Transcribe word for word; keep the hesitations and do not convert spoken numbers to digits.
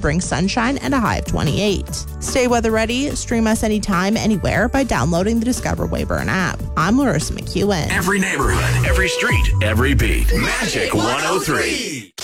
brings sunshine and a high of twenty-eight. Stay weather ready. Stream us anytime, anywhere by downloading the Discover Wayburn app. I'm Larissa McEwen. Every neighborhood, every street, every beat. Magic one oh three.